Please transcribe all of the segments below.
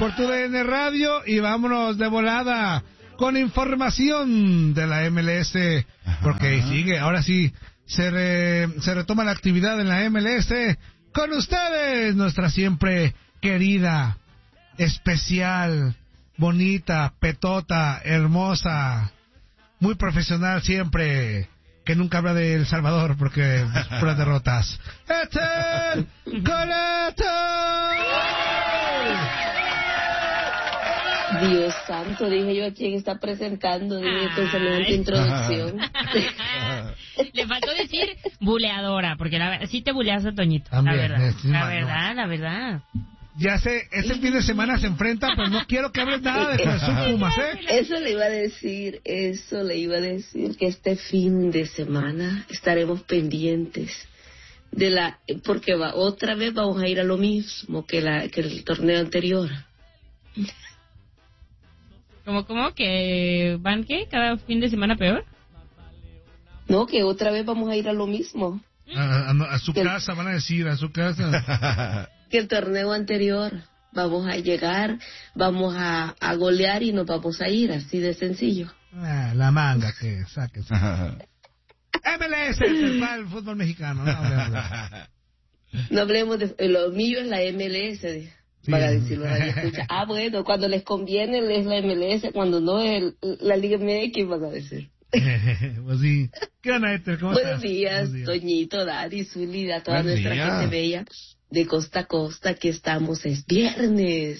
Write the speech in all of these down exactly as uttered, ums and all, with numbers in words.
por tu D N Radio y vámonos de volada con información de la M L S, porque sigue, ahora sí, se, re, se retoma la actividad en la M L S. Con ustedes, nuestra siempre querida, especial, bonita, petota, hermosa, muy profesional siempre, que nunca habla de El Salvador porque puras derrotas. ¡Ethel Coleto! Dios santo, dije yo, ¿a quién está presentando? Dije, con semejante introducción. Le faltó decir buleadora, porque la, sí te buleas a Toñito. También, la verdad, es, sí, la mano. verdad, la verdad. Ya sé, este fin de semana se enfrenta, pero no quiero que hables nada de Jesús Pumas, ¿eh? Eso le iba a decir, eso le iba a decir, que este fin de semana estaremos pendientes de la, porque va, otra vez vamos a ir a lo mismo que, la, que el torneo anterior. ¿Cómo, cómo? ¿Que van qué? ¿Cada fin de semana peor? No, que otra vez vamos a ir a lo mismo. A, a, a su casa, van a decir, a su casa. Que el torneo anterior. Vamos a llegar, vamos a, a golear y nos vamos a ir, así de sencillo. Ah, la manga que saque. M L S, el, el fútbol mexicano. No hablemos de, no hablemos de lo mío es la M L S. Sí. Para decirlo, escucha. Ah, bueno, cuando les conviene es la M L S, cuando no es la Liga M X, van a decir. Pues sí. ¿Qué onda, Ethel? ¿Cómo Buenos estás? días, Buenos días, Toñito, Dari, Zuli, a toda Buen nuestra día. gente bella de costa a costa. Aquí estamos, es viernes.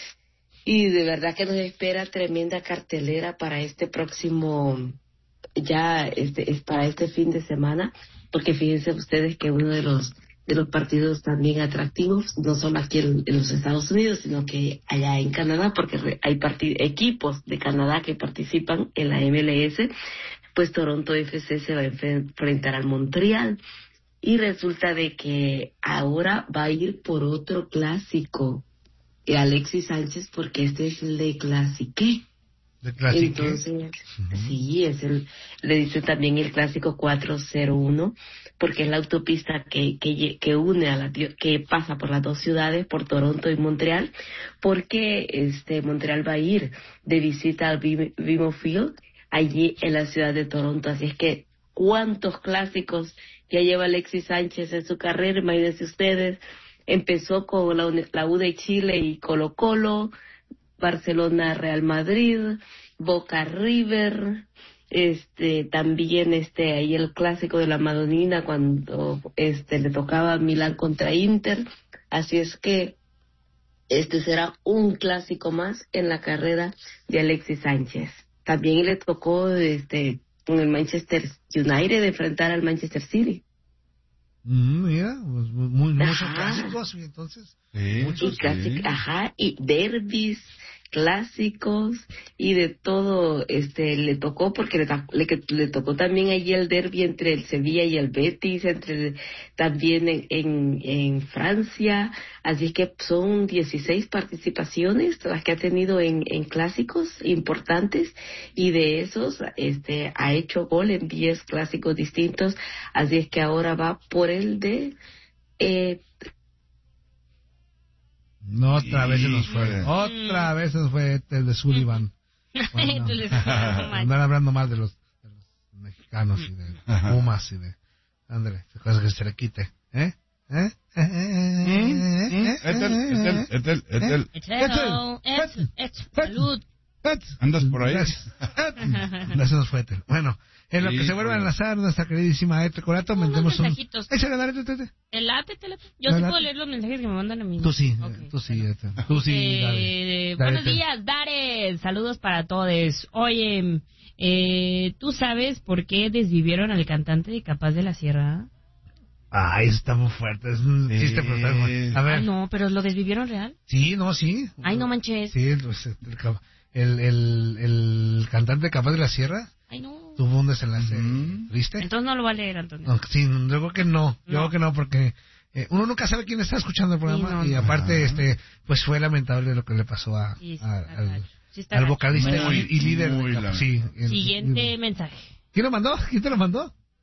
Y de verdad que nos espera tremenda cartelera para este próximo, ya este es para este fin de semana, porque fíjense ustedes que uno de los de los partidos también atractivos, no solo aquí en, en los Estados Unidos, sino que allá en Canadá, porque re, hay partid- equipos de Canadá que participan en la M L S, pues Toronto F C se va a enfrentar al Montreal, y resulta de que ahora va a ir por otro clásico, eh, Alexis Sánchez, porque este es el de Clasique. ¿De Clasique? Entonces, Uh-huh. sí, es el, le dice también el clásico cuatro cero uno, porque es la autopista que, que, que une a la, que pasa por las dos ciudades, por Toronto y Montreal, porque este Montreal va a ir de visita al BMO Field, allí en la ciudad de Toronto. Así es que, ¿cuántos clásicos ya lleva Alexis Sánchez en su carrera? Imagínense ustedes, empezó con la, la U de Chile y Colo Colo, Barcelona Real Madrid, Boca River, este también este ahí el clásico de la Madonina cuando este le tocaba Milán contra Inter. Así es que este será un clásico más en la carrera de Alexis Sánchez. También le tocó este con el Manchester United enfrentar al Manchester City. Mm, mira, pues, muy, muchos clásicos, y entonces. Sí, muchos, Y clásic, sí. ajá, y derbis, clásicos y de todo, este le tocó porque le, le, le tocó también allí el derbi entre el Sevilla y el Betis, entre el, también en, en, en Francia, así que son dieciséis participaciones las que ha tenido en, en clásicos importantes, y de esos este ha hecho gol en diez clásicos distintos, así es que ahora va por el de eh, No, otra vez se nos fue. Híjole. Otra vez se nos fue el de Sullivan. Bueno, Tú les hablas mal. andar hablando más de los, de los mexicanos y de Pumas y de... André, cosas que se le quite. ¿Eh? ¿Eh? ¿Eh? ¿Eh? ¿Eh? Ethel, Ethel, Ethel, Ethel. Echelo, ech- ech- salud. ¿Andas por ahí? Gracias. No se nos fue Ethel. Bueno, en lo Sí, que se vuelve a pues. enlazar nuestra queridísima Ethel Corato, Unos metemos un... mensajitos. Échale, dale, dale, dale. El late, tele- Yo No, sí late. puedo leer los mensajes que me mandan a mí. Tú sí, Ok. tú sí, Ethel. Tú sí, Eh, dale. Dale, buenos Ethel. días, Dare. Saludos para todos. Oye, eh, ¿tú sabes por qué desvivieron al cantante de Capaz de la Sierra? Ay, eso está muy fuerte. Es un Sí. chiste, pero está muy fuerte. A ver. Ay, no, pero lo desvivieron real. Sí, no, sí. Ay, no manches. Sí, pues, el, el, el cantante Capaz de la Sierra Ay, no. tuvo un desenlace Ujú. triste. Entonces no lo va a leer, Antonio. No, sí, yo creo que no. Yo No. creo que no, porque eh, uno nunca sabe quién está escuchando el programa. Sí, no, y no. aparte, Ajá. este pues fue lamentable lo que le pasó a, Sí, sí, a- está al, gacho. Sí, está al gacho. vocalista Muy, y, y líder. muy de Capaz. Sí, el- Siguiente el- mensaje. ¿Quién lo mandó? ¿Quién te lo mandó?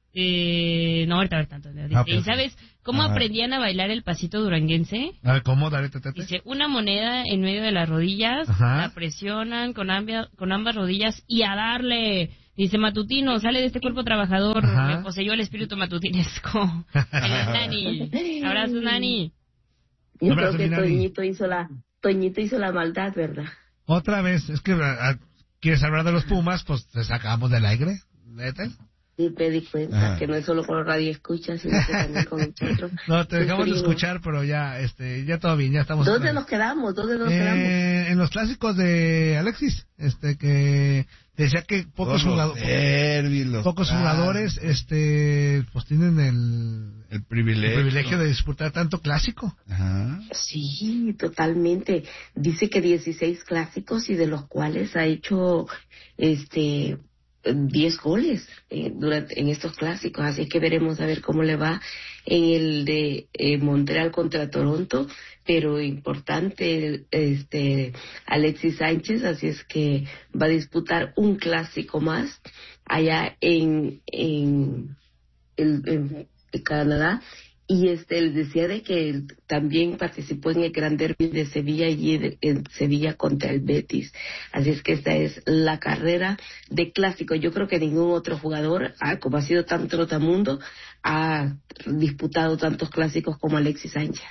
Eh, no, ahorita, ahorita. ahorita. Dice, Okay, ¿y sabes cómo Ajá. aprendían a bailar el pasito duranguense? A ver, ¿cómo? Dale, tete. Dice, una moneda en medio de las rodillas, Ajá. la presionan con, ambia, con ambas rodillas y a darle. Dice, matutino, sale de este cuerpo trabajador, Ajá. me poseyó el espíritu matutinesco. Él es Nani. Abrazos, Nani. Yo Abrazo, creo que mi Nani. Toñito hizo la Toñito hizo la maldad, ¿verdad? Otra vez, es que a- a- ¿quieres hablar de los Pumas? Pues te sacamos del aire. Vete. Sí, me di cuenta Ajá. que no es solo con los radioescuchas, sino que también con nosotros. No, te dejamos de Sufrimos. escuchar, pero ya, este, ya todo bien, ya estamos. ¿Dónde otra nos vez. quedamos? ¿Dónde nos quedamos? Eh, en los clásicos de Alexis, este, que decía que pocos Todos los jugadores, derbis, los pocos clásicos, jugadores, este, pues tienen el, el el privilegio. privilegio de disputar tanto clásico. Ajá. Sí, totalmente. Dice que dieciséis clásicos y de los cuales ha hecho este diez goles eh, durante en estos clásicos, así que veremos a ver cómo le va en el de eh, Montreal contra Toronto, pero importante este Alexis Sánchez, así es que va a disputar un clásico más allá en en, el, en, en Canadá. Y este, él decía de que él también participó en el Gran Derby de Sevilla y de- en Sevilla contra el Betis. Así es que esta es la carrera de clásico. Yo creo que ningún otro jugador, ah, como ha sido tan trotamundo, ha disputado tantos clásicos como Alexis Sánchez.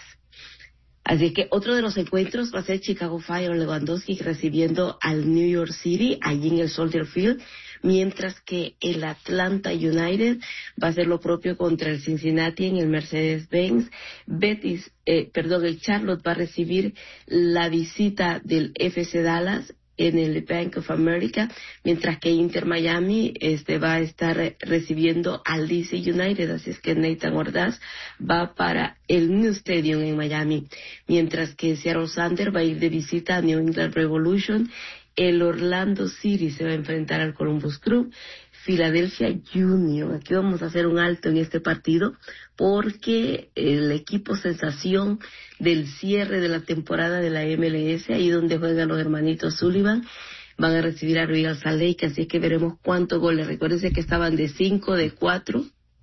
Así es que otro de los encuentros va a ser Chicago Fire Lewandowski recibiendo al New York City allí en el Soldier Field, mientras que el Atlanta United va a hacer lo propio contra el Cincinnati en el Mercedes-Benz. Betis, eh, perdón, el Charlotte va a recibir la visita del F C Dallas en el Bank of America, mientras que Inter Miami este va a estar re- recibiendo al D C United, así es que Nathan Ordaz va para el New Stadium en Miami, mientras que Seattle Sander va a ir de visita a New England Revolution. El Orlando City se va a enfrentar al Columbus Crew. Philadelphia Union, aquí vamos a hacer un alto en este partido porque el equipo sensación del cierre de la temporada de la M L S, ahí donde juegan los hermanitos Sullivan, van a recibir a Real Salt Lake, así que veremos cuántos goles. Recuérdense que estaban de cinco, de cuatro,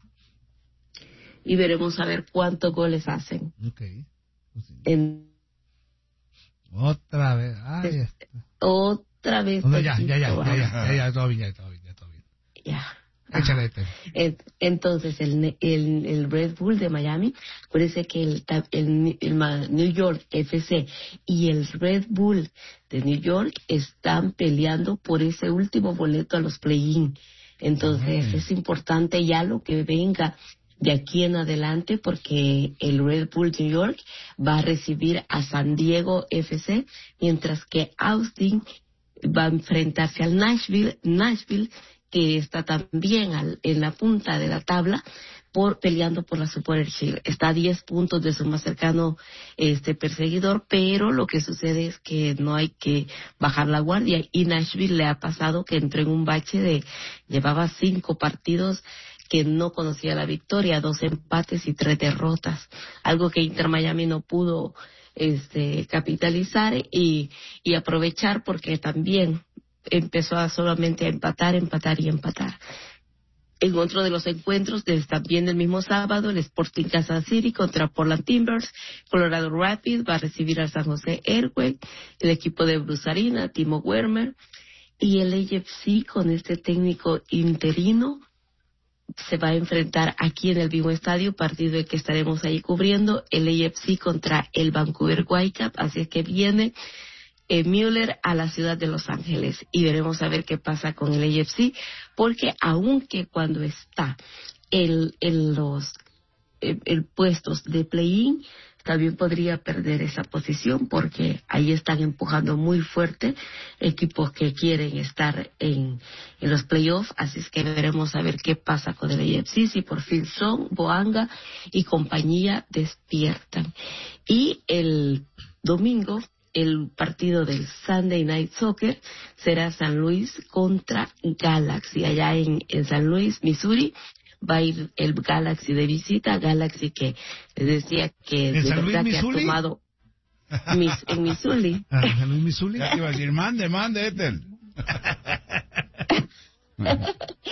y veremos a ver cuántos goles hacen. Okay. Pues sí. En, Otra vez. Ay, este. otra vez. No, ya, ya, ya, Toñito, ya, ya, vamos. ya, ya, todo bien, ya, todo bien, ya, todo bien. Ya. Échale, este. En- Entonces, el, el, el Red Bull de Miami, parece que el, ta- el, el Ma- New York F C y el Red Bull de New York están peleando por ese último boleto a los play-in. Entonces, Mm. es importante ya lo que venga de aquí en adelante, porque el Red Bull New York va a recibir a San Diego F C, mientras que Austin va a enfrentarse al Nashville, Nashville que está también al- en la punta de la tabla por peleando por la Super Shield. Está a diez puntos de su más cercano este perseguidor, pero lo que sucede es que no hay que bajar la guardia, y Nashville le ha pasado que entró en un bache de llevaba cinco partidos que no conocía la victoria, dos empates y tres derrotas, algo que Inter Miami no pudo este capitalizar y, y aprovechar, porque también empezó a solamente a empatar, empatar y empatar. En otro de los encuentros, desde también el mismo sábado, el Sporting Kansas City contra Portland Timbers, Colorado Rapids va a recibir al San José Earthquake, el equipo de Bruce Arena, Timo Werner, y el A F C con este técnico interino se va a enfrentar aquí en el mismo estadio, partido que estaremos ahí cubriendo, el A F C contra el Vancouver Whitecaps, así es que viene eh, Müller a la ciudad de Los Ángeles y veremos a ver qué pasa con el A F C, porque aunque cuando está en, en los en, en puestos de play-in, también podría perder esa posición, porque ahí están empujando muy fuerte equipos que quieren estar en, en los playoffs, así es que veremos a ver qué pasa con el A F C, si por fin Son, Boanga y compañía despiertan. Y el domingo, el partido del Sunday Night Soccer será San Luis contra Galaxy, allá en, en San Luis, Missouri. Va a ir el Galaxy de visita, Galaxy que les decía que de ¿En San Luis, verdad que ha Missouri? tomado mis, en Missouri. Ah, San Luis, Missouri. Ya te iba a decir, mande, mande, Ethel.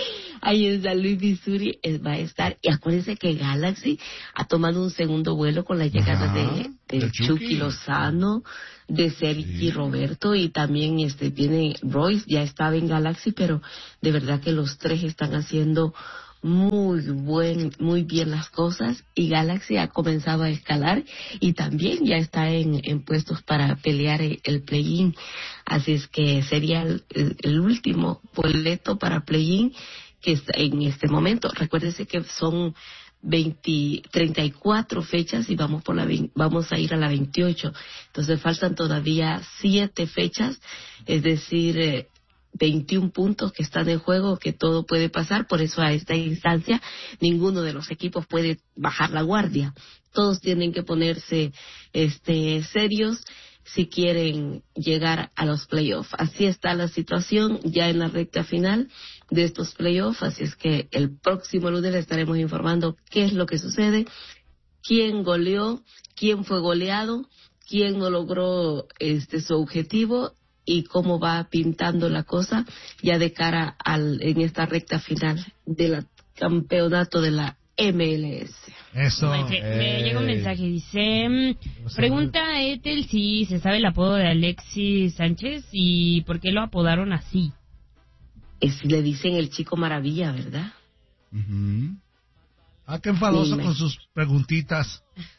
ahí en San Luis, Missouri, eh, va a estar. Y acuérdense que Galaxy ha tomado un segundo vuelo con la llegada Ajá, de, de de Chucky. Chucky Lozano, de Sergi Sí. Roberto, y también este viene Royce, ya estaba en Galaxy, pero de verdad que los tres están haciendo muy buen, muy bien las cosas, y Galaxy ha comenzado a escalar y también ya está en, en puestos para pelear el, el play-in. Así es que sería el, el, el último boleto para play-in que está en este momento. Recuérdense que son veinte, treinta y cuatro fechas y vamos por la vamos a ir a la veintiocho. Entonces faltan todavía siete fechas, es decir, eh, veintiún puntos que están en juego, que todo puede pasar. Por eso a esta instancia ninguno de los equipos puede bajar la guardia. Todos tienen que ponerse este serios si quieren llegar a los playoffs. Así está la situación ya en la recta final de estos playoffs, así es que el próximo lunes le estaremos informando qué es lo que sucede, quién goleó, quién fue goleado, quién no logró este su objetivo y cómo va pintando la cosa ya de cara al en esta recta final del campeonato de la M L S. Eso. Me, me llega un mensaje, dice, pregunta a Ethel si se sabe el apodo de Alexis Sánchez y por qué lo apodaron así. Es, le dicen el Chico Maravilla, ¿verdad? Uh-huh. Ah, qué enfadoso Dime. con sus preguntitas.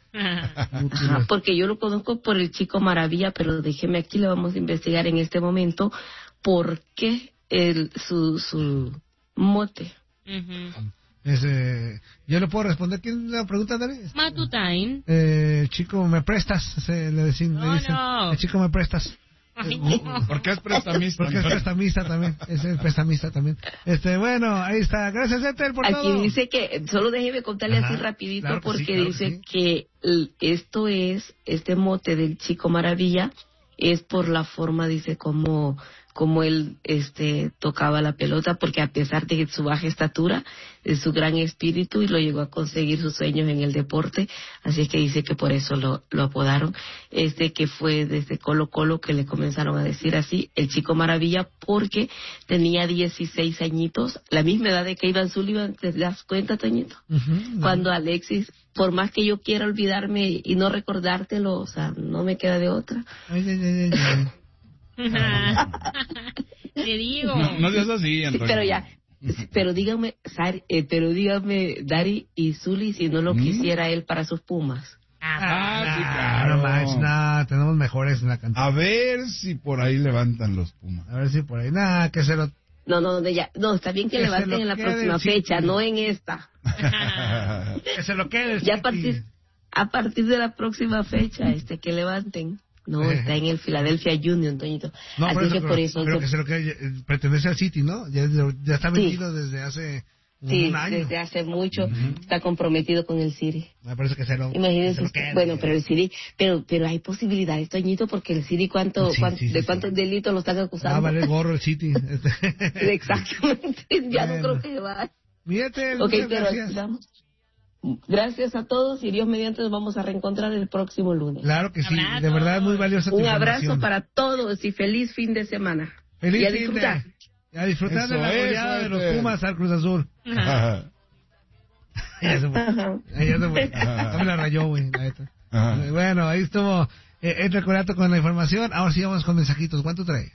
Ajá, porque yo lo conozco por el Chico Maravilla, pero déjeme aquí, le vamos a investigar en este momento por qué el, su, su mote. Uh-huh. Ese, yo le puedo responder. ¿Quién la pregunta, Dani? Matutain. Eh, chico, ¿me prestas? Se, le, decin, le Oh, dicen. no. El chico, ¿me prestas? Ay, no. ¿Por qué es prestamista? Porque es prestamista también. Es el prestamista también. Este, bueno, ahí está. Gracias, Ethel, por Aquí todo. dice que, solo déjeme contarle Ajá, así rapidito, claro que porque sí, claro que dice sí. que el- esto es, este mote del Chico Maravilla, es por la forma, dice, como, como él este tocaba la pelota, porque a pesar de su baja estatura, de su gran espíritu, y lo llegó a conseguir sus sueños en el deporte, así es que dice que por eso lo, lo apodaron, este que fue desde Colo Colo que le comenzaron a decir así, el Chico Maravilla, porque tenía dieciséis añitos, la misma edad de que Ivan Sullivan, ¿te das cuenta, Toñito? Ujú, Cuando Alexis, por más que yo quiera olvidarme y no recordártelo, o sea, no me queda de otra. Ay, ay, ay, ay, ay. Te digo. No, no seas así, Sí, Antonio. pero ya, pero dígame, Sari, eh, pero dígame, Dari y Zuli, si no lo ¿Mm? quisiera él para sus Pumas. Ah, Ah, sí, Nah, claro. No manches, nada, tenemos mejores en la cantidad. A ver si por ahí levantan los Pumas. A ver si por ahí. Nada, que se lo. No, no, no, ya, no, está bien que Que se levanten lo en la quede próxima el City. fecha, no en esta. Que se lo quede el Ya a City. partir, a partir de la próxima fecha, este, que levanten. No, está en el Philadelphia Union, Toñito. No, por Así eso, que pero, por eso, pero yo- que se lo quede, eh, pertenece al City, ¿no? Ya, ya está Sí. vendido desde hace como sí, un año. desde hace mucho está comprometido con el City. Me parece que se lo, que Imagínense, se lo usted, quede. bueno, pero el City, pero pero hay posibilidades, Toñito, porque el City, ¿cuánto, Sí, cuán- sí, sí, ¿de sí. cuántos delitos lo están Va a acusando? valer gorro el City. Exactamente, ya Bueno. no creo que va. Mírate, Ok, muchas pero gracias. vamos. Gracias a todos y Dios mediante nos vamos a reencontrar el próximo lunes. Claro que sí, Abrazo. de verdad muy valiosa tu Un abrazo información. para todos y feliz fin de semana. Feliz y a fin disfrutar. de... A disfrutar de Eso, la eso, goleada de los Ethel. Pumas al Cruz Azul. Ya se fue. Ajá. Ya se fue. No me la rayó, güey, la neta. Ajá. Bueno, ahí estuvo eh, el recordato con la información. Ahora sí vamos con mensajitos. ¿Cuánto trae?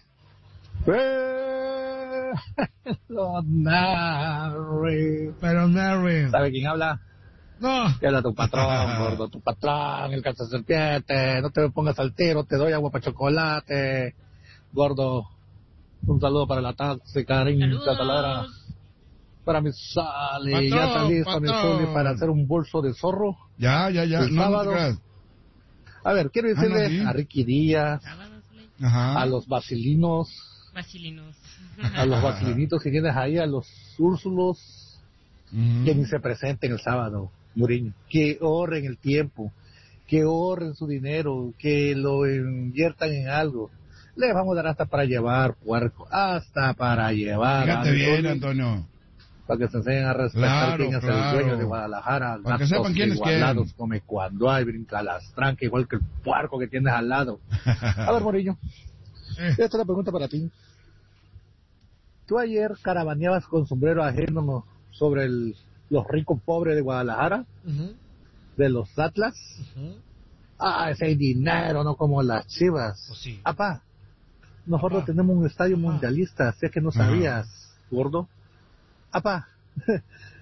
Don Mary. Pero Mary. ¿Sabe quién habla? No. Te habla tu patrón, gordo, tu patrón, el serpiente. No te pongas al tiro, te doy agua para chocolate. Gordo, un saludo para la taxi, cariño, catalara. Saludos. Para mi Sally, Patrón, ya está listo mi patrón. Sally para hacer un bolso de zorro. Ya, ya, ya. El No, no te sábado. creas. A ver, quiero decirle Ah, no, sí. a Ricky Díaz, Sábados, Ley. Ajá. a los basilinos, Basilinos. a los basilinitos que tienes ahí, a los úrsulos, Ujú. que ni se presenten el sábado, Muriño, que ahorren el tiempo, que ahorren su dinero, que lo inviertan en algo. Les vamos a dar hasta para llevar, puerco, hasta para llevar. Fíjate a- bien, Antonio. Para que se enseñen a respetar Claro, quién es claro. el dueño de Guadalajara. Para que Gatos sepan quién es igualados, quién. come cuando hay, brinca las trancas, igual que el puerco que tienes al lado. A ver, Morillo, Eh. esta es la pregunta para ti. tú ayer caravaneabas con sombrero ajeno ¿no? sobre el, los ricos pobres de Guadalajara, uh-huh. de los Atlas. Uh-huh. Ah, ese hay dinero, no como las Chivas. Pues sí. Apá, nosotros tenemos un estadio mundialista, sé que no sabías, uh-huh. gordo. Apá,